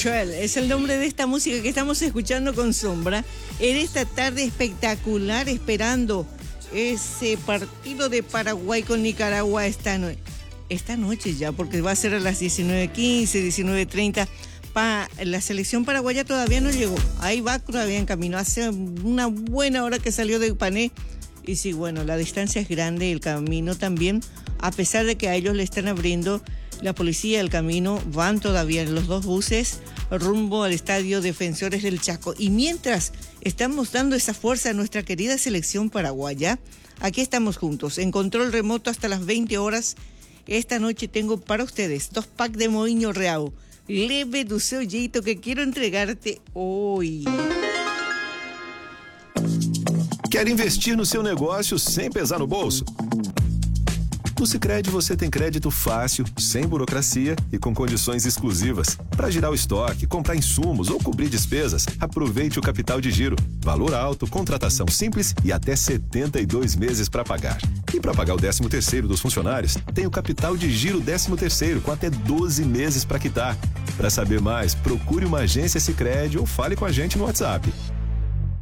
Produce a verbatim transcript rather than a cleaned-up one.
Michelle es el nombre de esta música que estamos escuchando con Sombra en esta tarde espectacular, esperando ese partido de Paraguay con Nicaragua esta, no esta noche ya, porque va a ser a las diecinueve quince, diecinueve treinta. Pa la selección paraguaya todavía no llegó, ahí va todavía en camino, hace una buena hora que salió de Pané. Y sí, bueno, la distancia es grande, el camino también, a pesar de que a ellos le están abriendo la policía el camino, van todavía los dos buses rumbo al Estadio Defensores del Chaco. Y mientras estamos dando esa fuerza a nuestra querida selección paraguaya, aquí estamos juntos, en control remoto hasta las veinte horas. Esta noche tengo para ustedes dos packs de Moinho Real. Leve do seu jeito que quiero entregarte hoy. Quer investir no seu negócio sem pesar no bolso? No Sicredi você tem crédito fácil, sem burocracia e com condições exclusivas. Para girar o estoque, comprar insumos ou cobrir despesas, aproveite o capital de giro. Valor alto, contratação simples e até setenta e dois meses para pagar. E para pagar o décimo terceiro dos funcionários, tem o capital de giro décimo terceiro com até doze meses para quitar. Para saber mais, procure uma agência Sicredi ou fale com a gente no WhatsApp.